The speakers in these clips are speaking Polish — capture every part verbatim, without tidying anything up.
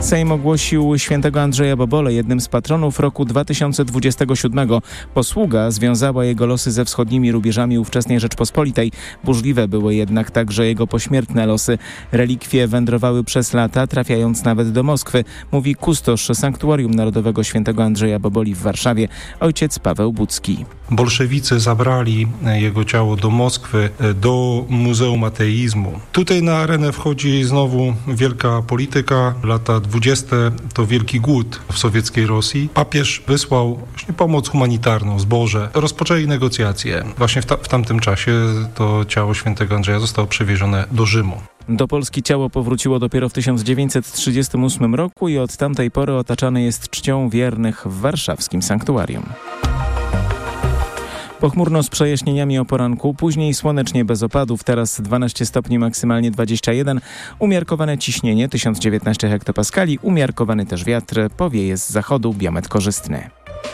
Sejm ogłosił świętego Andrzeja Bobole jednym z patronów roku dwa tysiące dwudziestego siódmego. Posługa związała jego losy ze wschodnimi rubieżami ówczesnej Rzeczpospolitej. Burzliwe były jednak także jego pośmiertne losy. Relikwie wędrowały przez lata, trafiając nawet do Moskwy, mówi kustosz Sanktuarium Narodowego Świętego Andrzeja Boboli w Warszawie, ojciec Paweł Budzki. Bolszewicy zabrali jego ciało do Moskwy, do Muzeum Ateizmu. Tutaj na arenę wchodzi znowu wielka polityka. Lata dwudzieste to wielki głód w sowieckiej Rosji. Papież wysłał właśnie pomoc humanitarną, zboże. Rozpoczęli negocjacje. Właśnie w, ta, w tamtym czasie to ciało świętego Andrzeja zostało przewiezione do Rzymu. Do Polski ciało powróciło dopiero w tysiąc dziewięćset trzydziestym ósmym roku i od tamtej pory otaczane jest czcią wiernych w warszawskim sanktuarium. Pochmurno z przejaśnieniami o poranku, później słonecznie bez opadów, teraz dwanaście stopni, maksymalnie dwadzieścia jeden. Umiarkowane ciśnienie tysiąc dziewiętnaście hektopaskali, umiarkowany też wiatr, powieje z zachodu, biometr korzystny.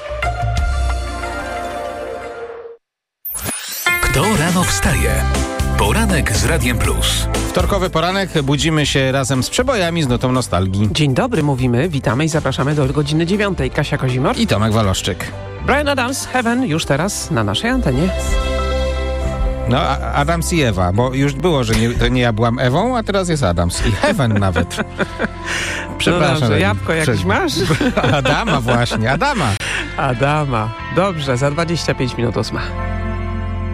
Kto rano wstaje? Poranek z Radiem Plus. Wtorkowy poranek, budzimy się razem z przebojami z nutą nostalgii. Dzień dobry, mówimy, witamy i zapraszamy do godziny dziewiątej. Kasia Kozimor I Tomek Waloszczyk. Bryan Adams, Heaven, już teraz na naszej antenie. No, a- Adams i Ewa, bo już było, że nie, to nie ja byłam Ewą, a teraz jest Adams. I Heaven nawet. Przepraszam. No dobrze, jabłko jakieś Prze- masz? Adama właśnie, Adama. Adama. Dobrze, za dwadzieścia pięć minut ósma.